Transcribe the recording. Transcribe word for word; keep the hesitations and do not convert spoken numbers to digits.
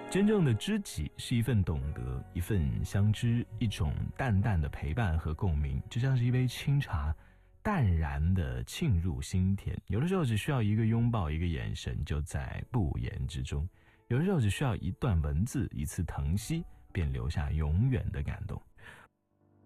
真正的知己是一份懂得，一份相知，一种淡淡的陪伴和共鸣，就像是一杯清茶，淡然的沁入心田。有的时候只需要一个拥抱，一个眼神，就在不言之中；有的时候只需要一段文字，一次疼惜，便留下永远的感动。